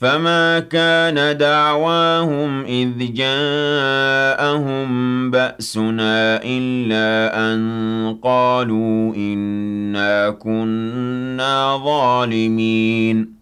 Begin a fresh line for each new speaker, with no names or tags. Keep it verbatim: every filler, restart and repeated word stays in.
فما كان دعواهم إذ جاءهم بأسنا إلا أن قالوا إنا كنا ظالمين